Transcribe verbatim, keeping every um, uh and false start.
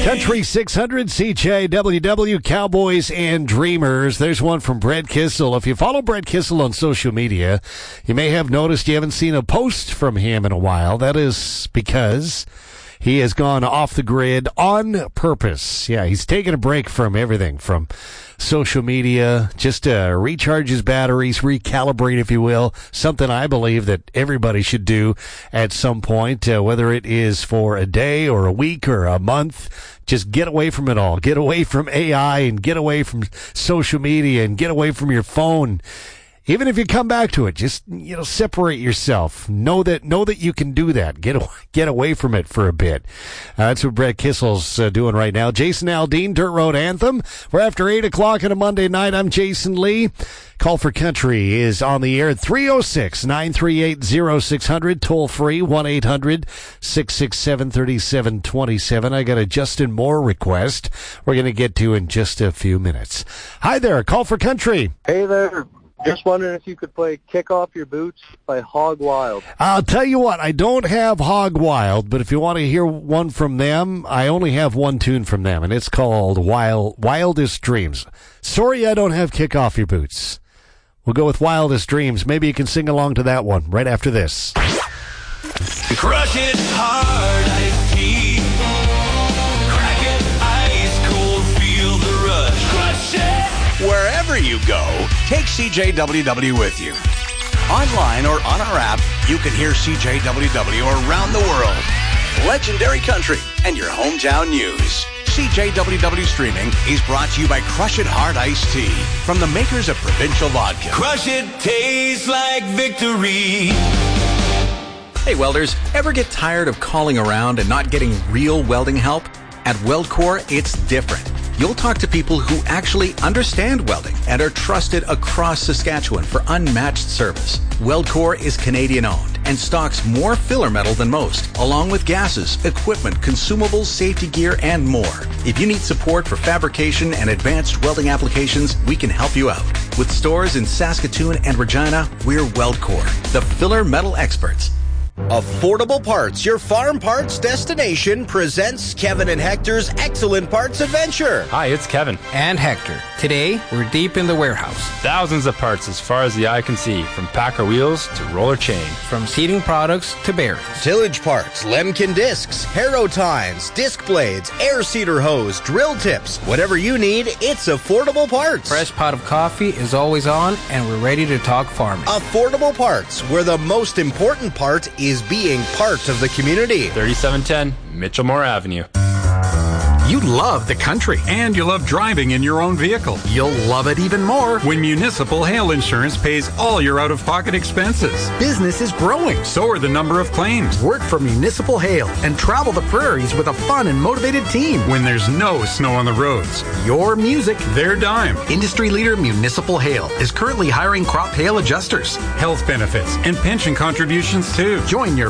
Country six hundred, C J W W, Cowboys and Dreamers. There's one from Brett Kissel. If you follow Brett Kissel on social media, you may have noticed you haven't seen a post from him in a while. That is because he has gone off the grid on purpose. Yeah, he's taken a break from everything, from social media, just to recharge his batteries, recalibrate, if you will, something I believe that everybody should do at some point, uh, whether it is for a day or a week or a month. Just get away from it all. Get away from A I and get away from social media and get away from your phone. Even if you come back to it, just, you know, separate yourself. Know that, know that you can do that. Get, get away from it for a bit. Uh, that's what Brett Kissel's uh, doing right now. Jason Aldean, Dirt Road Anthem. We're after eight o'clock on a Monday night. I'm Jason Lee. Call for Country is on the air at three oh six, nine three eight, oh six hundred. Toll free, one eight hundred, six six seven, three seven two seven. I got a Justin Moore request we're going to get to in just a few minutes. Hi there. Call for Country. Hey there. Just wondering if you could play Kick Off Your Boots by Hog Wild. I'll tell you what, I don't have Hog Wild, but if you want to hear one from them, I only have one tune from them, and it's called Wild, Wildest Dreams. Sorry I don't have Kick Off Your Boots. We'll go with Wildest Dreams. Maybe you can sing along to that one right after this. Crush it hard, iced tea. Crack it ice cold, feel the rush. Crush it! Wherever you go, take C J W W with you. Online or on our app, you can hear C J W W around the world. Legendary country and your hometown news. C J W W Streaming is brought to you by Crush It Hard Iced Tea from the makers of Provincial Vodka. Crush it tastes like victory. Hey welders, ever get tired of calling around and not getting real welding help? At WeldCore, it's different. You'll talk to people who actually understand welding and are trusted across Saskatchewan for unmatched service. WeldCore is Canadian-owned and stocks more filler metal than most, along with gases, equipment, consumables, safety gear, and more. If you need support for fabrication and advanced welding applications, we can help you out. With stores in Saskatoon and Regina, we're WeldCore, the filler metal experts. Affordable Parts, your farm parts destination, presents Kevin and Hector's Excellent Parts Adventure. Hi, it's Kevin. And Hector. Today, we're deep in the warehouse. Thousands of parts as far as the eye can see, from Packer wheels to roller chain. From seating products to bearings. Tillage parts, Lemkin discs, harrow tines, disc blades, air seeder hose, drill tips. Whatever you need, it's Affordable Parts. Fresh pot of coffee is always on, and we're ready to talk farming. Affordable Parts, where the most important part is is being part of the community. thirty-seven ten Mitchellmore Avenue. You love the country, and you love driving in your own vehicle. You'll love it even more when Municipal Hail Insurance pays all your out-of-pocket expenses. Business is growing, so are the number of claims. Work for Municipal Hail and travel the prairies with a fun and motivated team when there's no snow on the roads. Your music, their dime. Industry leader Municipal Hail is currently hiring crop hail adjusters, health benefits, and pension contributions too. Join your